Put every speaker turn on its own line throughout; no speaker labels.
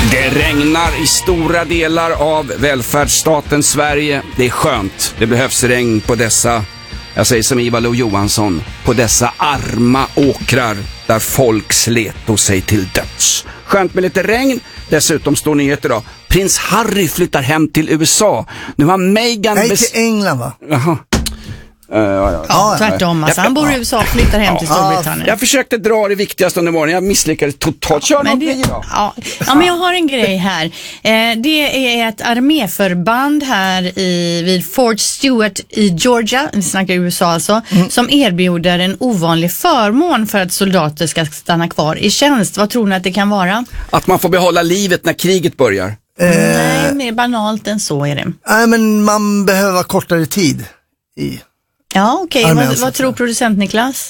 Det regnar i stora delar av välfärdsstaten Sverige. Det är skönt. Det behövs regn på dessa, jag säger som Ivar Lo-Johansson, på dessa arma åkrar där folk sleto sig till döds. Skönt med lite regn. Dessutom står nyheter idag. Prins Harry flyttar hem till USA. Nu har Meghan...
Nej, till England va?
Jaha.
Tvärtom, alltså, han bor i USA och flyttar hem till Storbritannien.
Jag försökte dra det viktigaste under morgonen. Jag misslyckades totalt. Kör något vi då.
Men jag har en grej här. Det är ett arméförband här vid Fort Stewart i Georgia, vi snackar USA alltså, som erbjuder en ovanlig förmån för att soldater ska stanna kvar i tjänst. Vad tror ni att det kan vara?
Att man får behålla livet när kriget börjar.
Nej, mer banalt än så är det.
Nej, men man behöver kortare tid i...
Ja, okej. Vad tror producent Niklas?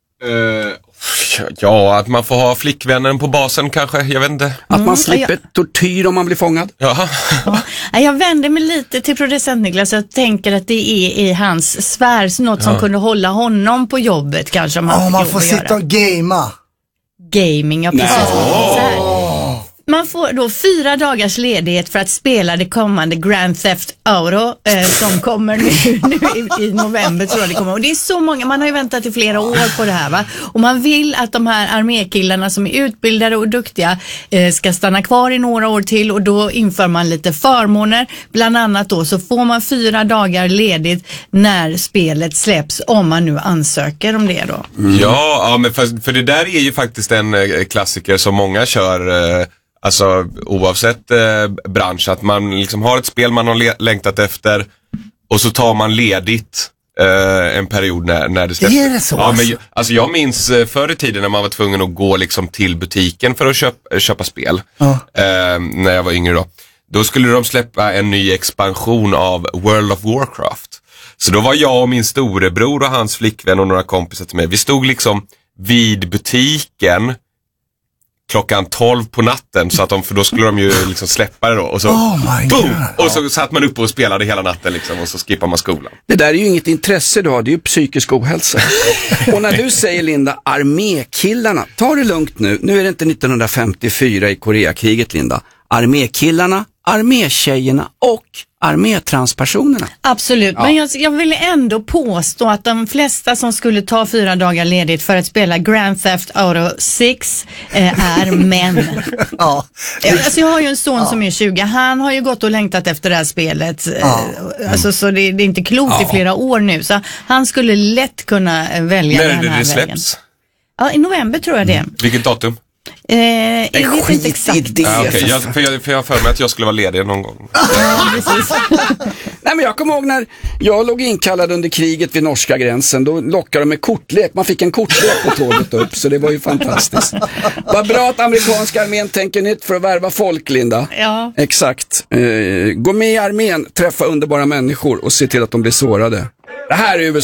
Ja, att man får ha flickvännen på basen kanske, jag vet inte.
Att man slipper tortyr om man blir fångad.
Ja.
Jag vänder mig lite till producent Niklas. Jag tänker att det är i hans sfär något som kunde hålla honom på jobbet kanske. Om han
man får sitta och gamea.
Gaming, ja precis. Så här. Man får då 4 dagars ledighet för att spela det kommande Grand Theft Auto som kommer nu i november tror jag det kommer. Och det är så många, man har ju väntat i flera år på det här va. Och man vill att de här armékillarna som är utbildade och duktiga ska stanna kvar i några år till, och då inför man lite förmåner. Bland annat då så får man 4 dagar ledigt när spelet släpps, om man nu ansöker om det då.
Ja, men för det där är ju faktiskt en klassiker som många kör. Alltså oavsett bransch, att man liksom har ett spel man har längtat efter och så tar man ledigt en period när det släpps.
Är det så?
Ja, men alltså jag minns förr i tiden när man var tvungen att gå liksom till butiken för att köpa spel. När jag var yngre då. Då skulle de släppa en ny expansion av World of Warcraft. Så då var jag och min storebror och hans flickvän och några kompisar till mig. Vi stod liksom vid butiken klockan 12 på natten, så att för då skulle de ju liksom släppa det då, och så boom, och så satt man uppe och spelade hela natten liksom, och så skippar man skolan.
Det där är ju inget intresse du har, det är ju psykisk ohälsa. Och när du säger, Linda, armékillarna, ta det lugnt nu är det inte 1954 i Koreakriget, Linda. Armékillarna, armétjejerna och armétranspersonerna.
Absolut, men jag vill ändå påstå att de flesta som skulle ta 4 dagar ledigt för att spela Grand Theft Auto 6 är män. Alltså jag har ju en son som är 20, han har ju gått och längtat efter det här spelet. Alltså, så det är inte klokt i flera år nu, så han skulle lätt kunna välja den här vägen. När det släpps? Ja, i november tror jag det.
Vilket datum?
Jag vet inte exakt.
För jag har för mig att jag skulle vara ledig någon gång.
Precis.
Nej, men jag kommer ihåg när jag låg inkallad under kriget vid norska gränsen. Då lockade de med kortlek. Man fick en kortlek på tåget upp, så det var ju fantastiskt. Vad bra att amerikanska armén tänker nytt för att värva folk, Linda.
Ja.
Exakt. Gå med i armén, träffa underbara människor och se till att de blir sårade. Det här är USA.